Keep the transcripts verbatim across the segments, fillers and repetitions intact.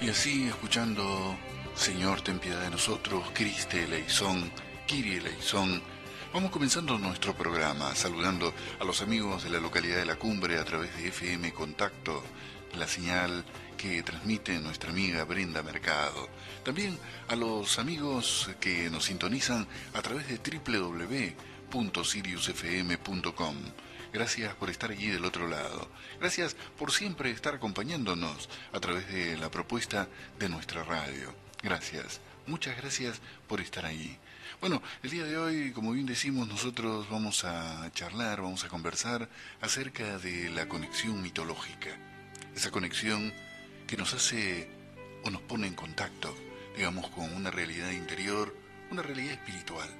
Y así, escuchando Señor, ten piedad de nosotros, Criste eleison, Kyrie eleison, vamos comenzando nuestro programa, saludando a los amigos de la localidad de La Cumbre a través de F M Contacto, la señal que transmite nuestra amiga Brenda Mercado. También a los amigos que nos sintonizan a través de doble u doble u doble u punto sirius f m punto com. Gracias por estar allí del otro lado. Gracias por siempre estar acompañándonos a través de la propuesta de nuestra radio. Gracias, muchas gracias por estar allí. Bueno, el día de hoy, como bien decimos, nosotros vamos a charlar, vamos a conversar acerca de la conexión mitológica. Esa conexión que nos hace o nos pone en contacto, digamos, con una realidad interior, una realidad espiritual.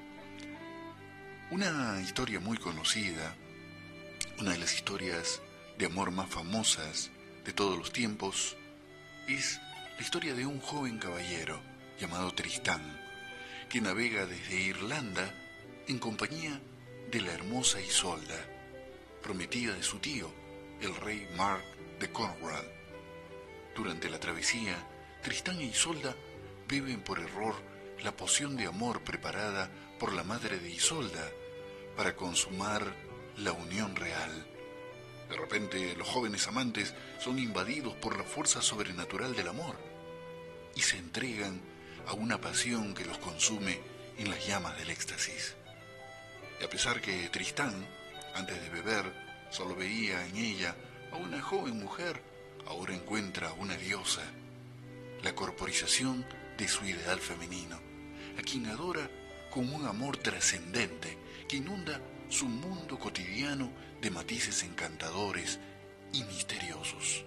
Una historia muy conocida, una de las historias de amor más famosas de todos los tiempos, es la historia de un joven caballero llamado Tristán, que navega desde Irlanda en compañía de la hermosa Isolda, prometida de su tío, el rey Mark de Cornwall. Durante la travesía, Tristán e Isolda beben por error la poción de amor preparada por la madre de Isolda para consumar la unión real. De repente, los jóvenes amantes son invadidos por la fuerza sobrenatural del amor y se entregan a una pasión que los consume en las llamas del éxtasis. Y a pesar que Tristán, antes de beber, solo veía en ella a una joven mujer, ahora encuentra a una diosa, la corporización de su ideal femenino, a quien adora con un amor trascendente que inunda su mundo cotidiano de matices encantadores y misteriosos.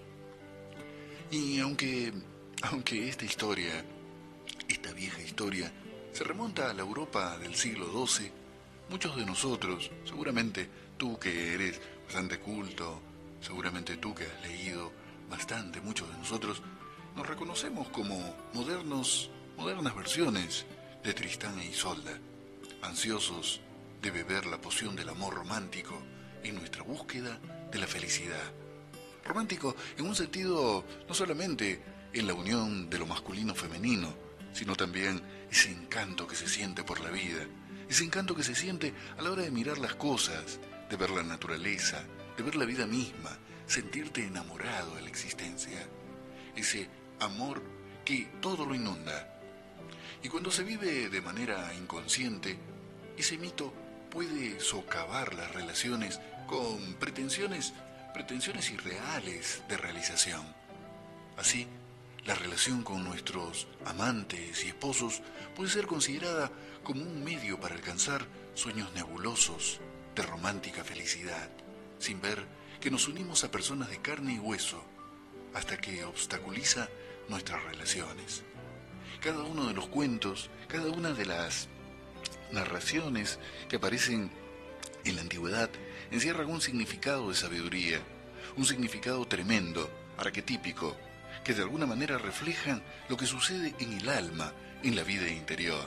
Y aunque, aunque esta historia, esta vieja historia, se remonta a la Europa del siglo doce, muchos de nosotros, seguramente tú que eres bastante culto, seguramente tú que has leído bastante, muchos de nosotros, nos reconocemos como modernos, modernas versiones de Tristán e Isolda, ansiosos de beber la poción del amor romántico en nuestra búsqueda de la felicidad. Romántico en un sentido no solamente en la unión de lo masculino-femenino, sino también ese encanto que se siente por la vida, ese encanto que se siente a la hora de mirar las cosas, de ver la naturaleza, de ver la vida misma, sentirte enamorado de la existencia, ese amor que todo lo inunda. Y cuando se vive de manera inconsciente, ese mito puede socavar las relaciones con pretensiones, pretensiones irreales de realización. Así, la relación con nuestros amantes y esposos puede ser considerada como un medio para alcanzar sueños nebulosos de romántica felicidad, sin ver que nos unimos a personas de carne y hueso, hasta que obstaculiza nuestras relaciones. Cada uno de los cuentos, cada una de las narraciones que aparecen en la antigüedad encierran un significado de sabiduría, un significado tremendo, arquetípico, que de alguna manera reflejan lo que sucede en el alma, en la vida interior.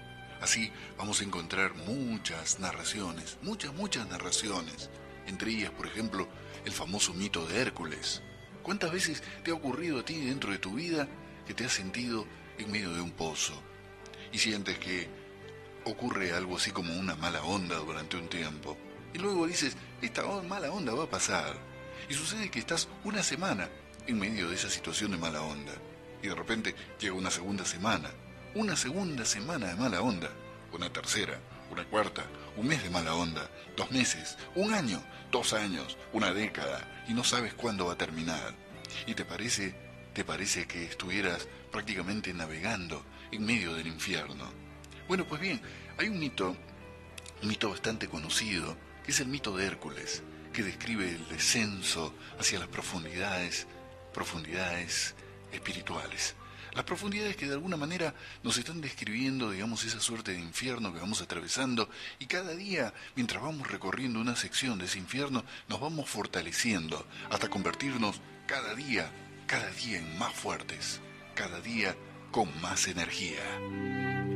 Así vamos a encontrar muchas narraciones, muchas, muchas narraciones, entre ellas, por ejemplo, el famoso mito de Hércules. ¿Cuántas veces te ha ocurrido a ti dentro de tu vida que te has sentido en medio de un pozo y sientes que ocurre algo así como una mala onda durante un tiempo, y luego dices, esta mala onda va a pasar, y sucede que estás una semana en medio de esa situación de mala onda, y de repente llega una segunda semana, una segunda semana de mala onda, una tercera, una cuarta, un mes de mala onda, dos meses, un año, dos años, una década, y no sabes cuándo va a terminar, y te parece, te parece que estuvieras prácticamente navegando en medio del infierno. Bueno, pues bien, hay un mito, un mito bastante conocido, que es el mito de Hércules, que describe el descenso hacia las profundidades, profundidades espirituales. Las profundidades que de alguna manera nos están describiendo, digamos, esa suerte de infierno que vamos atravesando, y cada día, mientras vamos recorriendo una sección de ese infierno, nos vamos fortaleciendo hasta convertirnos cada día, cada día en más fuertes, cada día con más energía.